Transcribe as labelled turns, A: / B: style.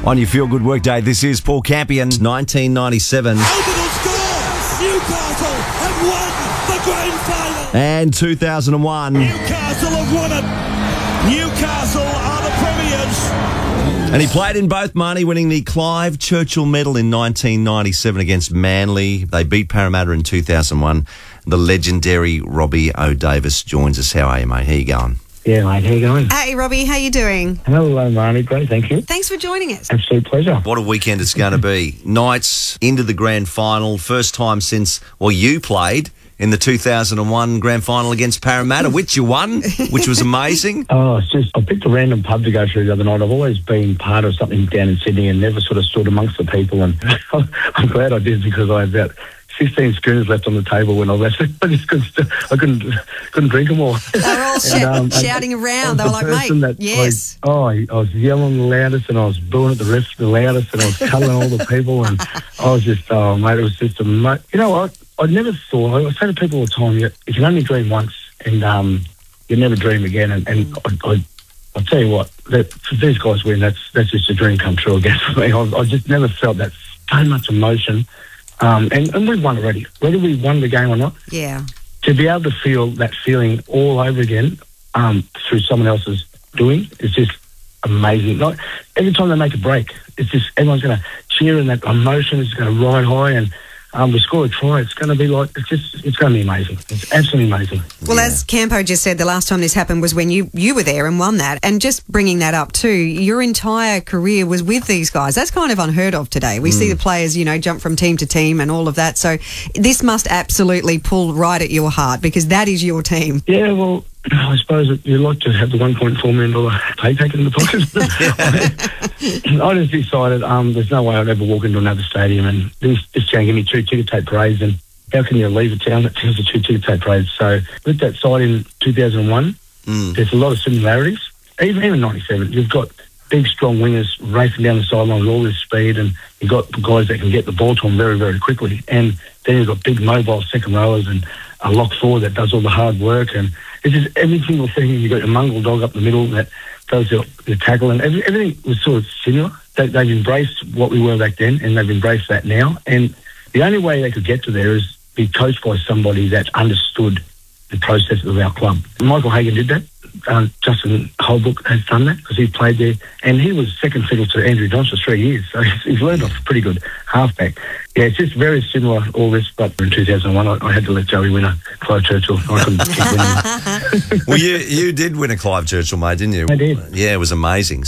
A: On your Feel Good Workday, this is Paul Campion, 1997.
B: Orbital score! Newcastle have won the grand final!
A: And 2001.
B: Newcastle have won it! Newcastle are the premiers!
A: And he played in both, Marnie, winning the Clive Churchill Medal in 1997 against Manly. They beat Parramatta in 2001. The legendary Robbie O'Davis joins us. How are you, mate? How you going?
C: Yeah, mate, how you going?
D: Hey, Robbie, how you doing?
C: Hello, Marnie. Great, thank you.
D: Thanks for joining us.
C: Absolute pleasure.
A: What a weekend it's going to be. Knights into the grand final. First time since, well, you played in the 2001 grand final against Parramatta, which you won, which was amazing.
C: Oh, it's just, I picked a random pub to go through the other night. I've always been part of something down in Sydney and never sort of stood amongst the people. And I'm glad I did, because I had about 16 schooners left on the table when I left. I just couldn't drink them all.
D: They were all shouting around. They were like, mate, yes.
C: I was yelling the loudest, and I was booing at the refs the loudest, and I was cuddling all the people, and I was just, oh, mate, it was just amazing. You know what? I never thought, I say to people all the time, you can only dream once, and you never dream again. And I'll tell you what, for these guys win, that's just a dream come true again for me. I just never felt that so much emotion. And we've won already. Whether we won the game or not,
D: yeah,
C: to be able to feel that feeling all over again through someone else's doing, it's just amazing. Like, every time they make a break, it's just everyone's going to cheer, and that emotion is going to ride high, and we score a try. It's going to be like, it's going to be amazing. It's absolutely amazing.
D: Well, as Campo just said, the last time this happened was when you were there and won that. And just bringing that up too, your entire career was with these guys. That's kind of unheard of today. We see the players, jump from team to team and all of that. So this must absolutely pull right at your heart, because that is your team.
C: Yeah, well, I suppose you'd like to have the $1.4 million pay taken in the pocket. I just decided there's no way I'd ever walk into another stadium and this town give me 2 ticker tape parades, and how can you leave a town that has a 2 ticker tape parades? So with that side in 2001, there's a lot of similarities. Even in 97, you've got big, strong wingers racing down the sideline with all this speed, and you've got guys that can get the ball to them very, very quickly. And then you've got big mobile second rowers and a lock forward that does all the hard work, and it's just every single thing. You've got your mongrel dog up the middle that does the tackle, and everything was sort of similar. They've embraced what we were back then, and they've embraced that now. And the only way they could get to there is be coached by somebody that understood the process of our club. Michael Hagan did that. Justin Holbrook has done that, because he played there, and he was second fiddle to Andrew Johns for 3 years, so he's learned off a pretty good halfback. Yeah, it's just very similar, all this, but in 2001 I had to let Joey win a Clive Churchill. I couldn't keep winning.
A: Well, you did win a Clive Churchill, mate, didn't you?
C: I did.
A: Yeah, it was amazing.